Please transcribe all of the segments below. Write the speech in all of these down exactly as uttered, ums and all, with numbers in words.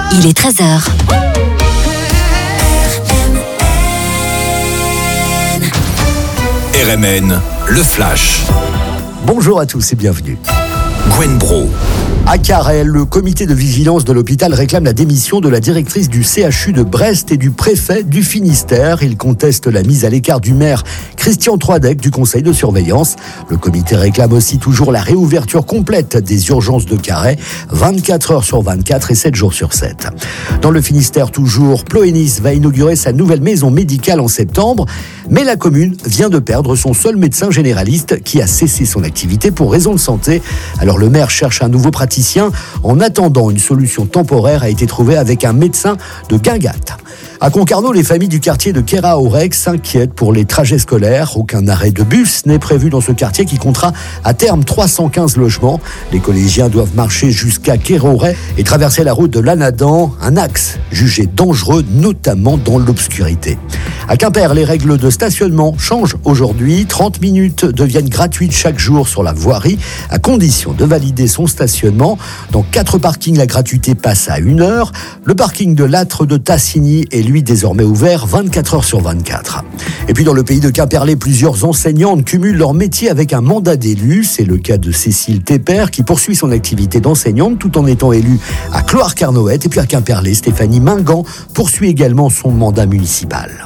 Il est treize heures. R M N, le Flash. Bonjour à tous et bienvenue. Gwen Bro. À Carhaix, le comité de vigilance de l'hôpital réclame la démission de la directrice du C H U de Brest et du préfet du Finistère. Il conteste la mise à l'écart du maire Christian Troidec du conseil de surveillance. Le comité réclame aussi toujours la réouverture complète des urgences de Carhaix, vingt-quatre heures sur vingt-quatre et sept jours sur sept. Dans le Finistère toujours, Ploénis va inaugurer sa nouvelle maison médicale en septembre, mais la commune vient de perdre son seul médecin généraliste qui a cessé son activité pour raison de santé. Alors le maire cherche un nouveau praticien. En attendant, une solution temporaire a été trouvée avec un médecin de Guingamp. À Concarneau, les familles du quartier de Queyras-Aurec s'inquiètent pour les trajets scolaires. Aucun arrêt de bus n'est prévu dans ce quartier qui comptera à terme trois cent quinze logements. Les collégiens doivent marcher jusqu'à Queyras-Aurec et traverser la route de l'Anadan, un axe jugé dangereux, notamment dans l'obscurité. À Quimper, les règles de stationnement changent aujourd'hui. trente minutes deviennent gratuites chaque jour sur la voirie, à condition de valider son stationnement. Dans quatre parkings, la gratuité passe à une heure. Le parking de Lattre de Tassigny est lui désormais ouvert vingt-quatre heures sur vingt-quatre. Et puis dans le pays de Quimperlé, plusieurs enseignantes cumulent leur métier avec un mandat d'élu. C'est le cas de Cécile Tépper qui poursuit son activité d'enseignante tout en étant élue à Cloire-Carnoët. Et puis à Quimperlé, Stéphanie Mingan poursuit également son mandat municipal.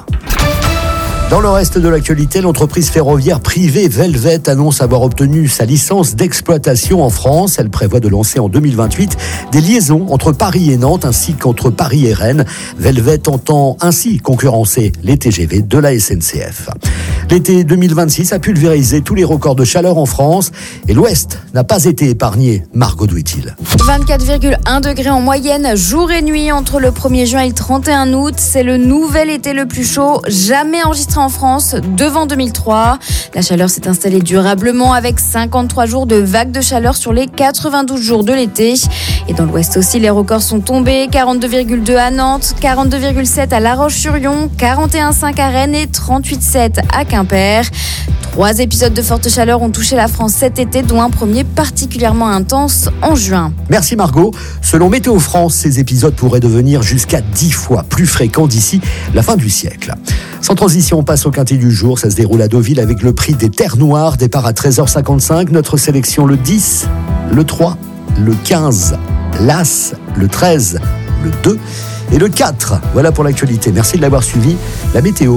Dans le reste de l'actualité, l'entreprise ferroviaire privée Velvet annonce avoir obtenu sa licence d'exploitation en France. Elle prévoit de lancer en deux mille vingt-huit des liaisons entre Paris et Nantes ainsi qu'entre Paris et Rennes. Velvet entend ainsi concurrencer les T G V de la S N C F. L'été deux mille vingt-six a pulvérisé tous les records de chaleur en France et l'Ouest n'a pas été épargné. Margot Douitil. vingt-quatre virgule un degrés en moyenne, jour et nuit entre le premier juin et le trente et un août. C'est le nouvel été le plus chaud jamais enregistré en France devant deux mille trois. La chaleur s'est installée durablement avec cinquante-trois jours de vagues de chaleur sur les quatre-vingt-douze jours de l'été. Et dans l'Ouest aussi, les records sont tombés. quarante-deux virgule deux à Nantes, quarante-deux virgule sept à La Roche-sur-Yon, quarante et un virgule cinq à Rennes et trente-huit virgule sept à Quimper. Trois épisodes de forte chaleur ont touché la France cet été, dont un premier particulièrement intense en juin. Merci Margot. Selon Météo France, ces épisodes pourraient devenir jusqu'à dix fois plus fréquents d'ici la fin du siècle. Sans transition, on passe au quintet du jour. Ça se déroule à Deauville avec le prix des Terres Noires. Départ à treize heures cinquante-cinq. Notre sélection le dix, le trois, le quinze, l'As, le treize, le deux et le quatre. Voilà pour l'actualité. Merci de l'avoir suivi. La météo.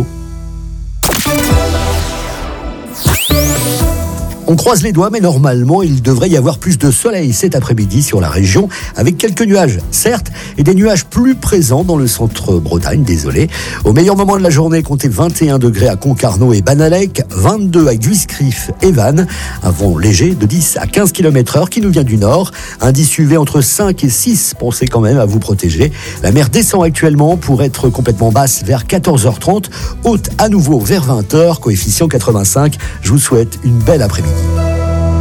On croise les doigts, mais normalement, il devrait y avoir plus de soleil cet après-midi sur la région, avec quelques nuages, certes, et des nuages plus présents dans le centre-Bretagne, désolé. Au meilleur moment de la journée, comptez vingt et un degrés à Concarneau et Banalec, vingt-deux à Guiscriff et Vannes, un vent léger de dix à quinze kilomètres heure qui nous vient du nord, indice U V entre cinq et six, pensez quand même à vous protéger. La mer descend actuellement pour être complètement basse vers quatorze heures trente, haute à nouveau vers vingt heures, coefficient quatre-vingt-cinq. Je vous souhaite une belle après-midi.